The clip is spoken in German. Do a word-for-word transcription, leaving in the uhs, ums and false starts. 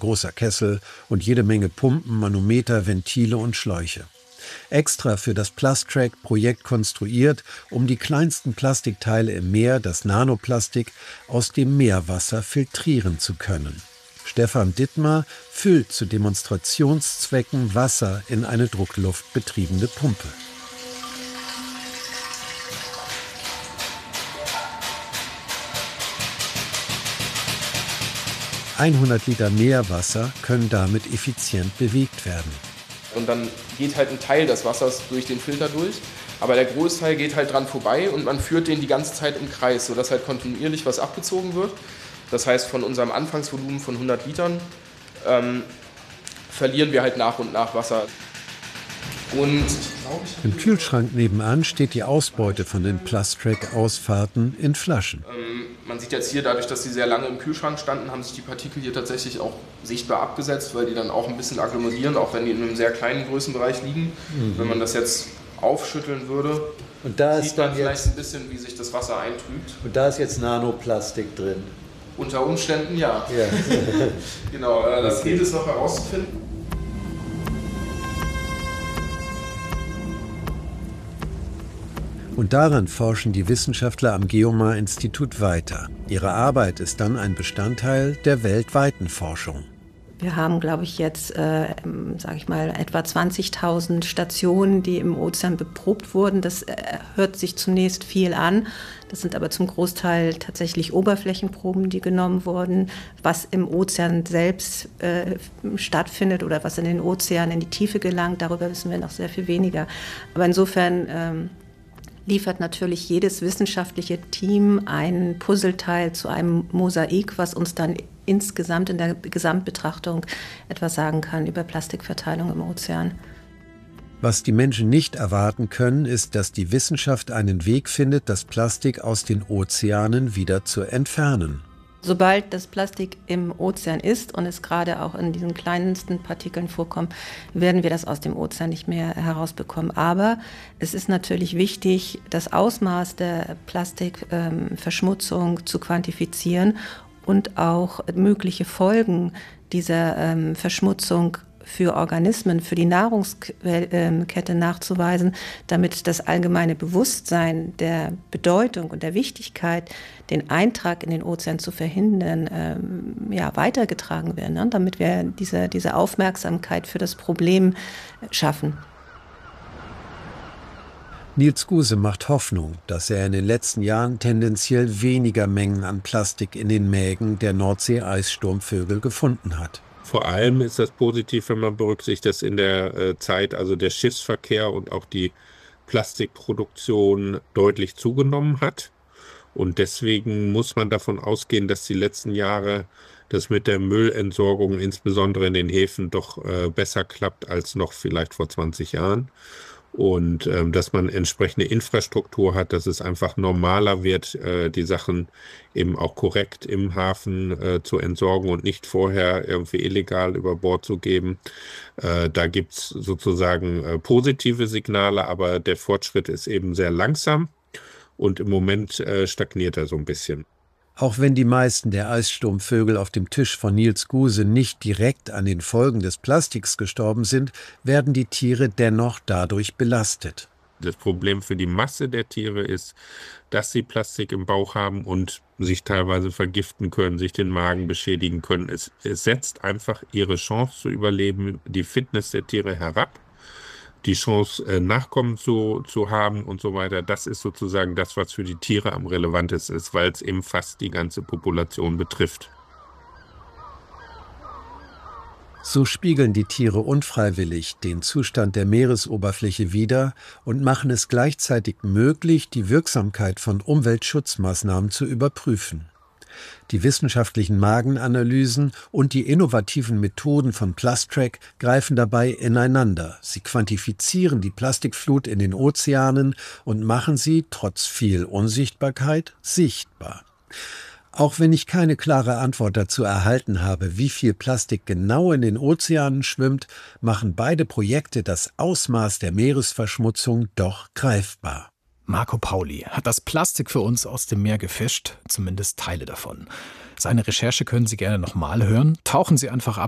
großer Kessel und jede Menge Pumpen, Manometer, Ventile und Schläuche. Extra für das Plustrack-Projekt konstruiert, um die kleinsten Plastikteile im Meer, das Nanoplastik, aus dem Meerwasser filtrieren zu können. Stefan Dittmar füllt zu Demonstrationszwecken Wasser in eine druckluftbetriebene Pumpe. hundert Liter Meerwasser können damit effizient bewegt werden. Und dann geht halt ein Teil des Wassers durch den Filter durch, aber der Großteil geht halt dran vorbei und man führt den die ganze Zeit im Kreis, sodass halt kontinuierlich was abgezogen wird. Das heißt, von unserem Anfangsvolumen von hundert Litern ähm, verlieren wir halt nach und nach Wasser. Und im Kühlschrank nebenan steht die Ausbeute von den Plustrack-Ausfahrten in Flaschen. Ähm, man sieht jetzt hier, dadurch, dass sie sehr lange im Kühlschrank standen, haben sich die Partikel hier tatsächlich auch sichtbar abgesetzt, weil die dann auch ein bisschen agglomerieren, auch wenn die in einem sehr kleinen Größenbereich liegen. Mhm. Wenn man das jetzt aufschütteln würde, und da ist sieht man dann vielleicht jetzt, ein bisschen, wie sich das Wasser eintrübt. Und da ist jetzt Nanoplastik drin? Unter Umständen ja. ja. Genau, äh, das gilt es noch herauszufinden. Und daran forschen die Wissenschaftler am Geomar-Institut weiter. Ihre Arbeit ist dann ein Bestandteil der weltweiten Forschung. Wir haben, glaube ich, jetzt, äh, sage ich mal, etwa zwanzigtausend Stationen, die im Ozean beprobt wurden. Das äh, hört sich zunächst viel an. Das sind aber zum Großteil tatsächlich Oberflächenproben, die genommen wurden. Was im Ozean selbst äh, stattfindet oder was in den Ozeanen in die Tiefe gelangt, darüber wissen wir noch sehr viel weniger. Aber insofern ähm, liefert natürlich jedes wissenschaftliche Team ein Puzzleteil zu einem Mosaik, was uns dann insgesamt in der Gesamtbetrachtung etwas sagen kann über Plastikverteilung im Ozean. Was die Menschen nicht erwarten können, ist, dass die Wissenschaft einen Weg findet, das Plastik aus den Ozeanen wieder zu entfernen. Sobald das Plastik im Ozean ist und es gerade auch in diesen kleinsten Partikeln vorkommt, werden wir das aus dem Ozean nicht mehr herausbekommen. Aber es ist natürlich wichtig, das Ausmaß der Plastikverschmutzung ähm, zu quantifizieren und auch mögliche Folgen dieser ähm, Verschmutzung für Organismen, für die Nahrungskette nachzuweisen, damit das allgemeine Bewusstsein der Bedeutung und der Wichtigkeit, den Eintrag in den Ozean zu verhindern, ähm, ja, weitergetragen werden, ne? Damit wir diese, diese Aufmerksamkeit für das Problem schaffen. Niels Guse macht Hoffnung, dass er in den letzten Jahren tendenziell weniger Mengen an Plastik in den Mägen der Nordsee-Eissturmvögel gefunden hat. Vor allem ist das positiv, wenn man berücksichtigt, dass in der äh, Zeit also der Schiffsverkehr und auch die Plastikproduktion deutlich zugenommen hat. Und deswegen muss man davon ausgehen, dass die letzten Jahre das mit der Müllentsorgung, insbesondere in den Häfen, doch äh, besser klappt als noch vielleicht vor zwanzig Jahren. Und ähm, dass man entsprechende Infrastruktur hat, dass es einfach normaler wird, äh, die Sachen eben auch korrekt im Hafen äh, zu entsorgen und nicht vorher irgendwie illegal über Bord zu geben. Äh, da gibt's sozusagen äh, positive Signale, aber der Fortschritt ist eben sehr langsam und im Moment äh, stagniert er so ein bisschen. Auch wenn die meisten der Eissturmvögel auf dem Tisch von Niels Guse nicht direkt an den Folgen des Plastiks gestorben sind, werden die Tiere dennoch dadurch belastet. Das Problem für die Masse der Tiere ist, dass sie Plastik im Bauch haben und sich teilweise vergiften können, sich den Magen beschädigen können. Es, es setzt einfach ihre Chance zu überleben, die Fitness der Tiere herab. Die Chance, Nachkommen zu, zu haben und so weiter, das ist sozusagen das, was für die Tiere am relevantesten ist, weil es eben fast die ganze Population betrifft. So spiegeln die Tiere unfreiwillig den Zustand der Meeresoberfläche wider und machen es gleichzeitig möglich, die Wirksamkeit von Umweltschutzmaßnahmen zu überprüfen. Die wissenschaftlichen Magenanalysen und die innovativen Methoden von Plustrack greifen dabei ineinander. Sie quantifizieren die Plastikflut in den Ozeanen und machen sie, trotz viel Unsichtbarkeit, sichtbar. Auch wenn ich keine klare Antwort dazu erhalten habe, wie viel Plastik genau in den Ozeanen schwimmt, machen beide Projekte das Ausmaß der Meeresverschmutzung doch greifbar. Marco Pauli hat das Plastik für uns aus dem Meer gefischt, zumindest Teile davon. Seine Recherche können Sie gerne nochmal hören. Tauchen Sie einfach ab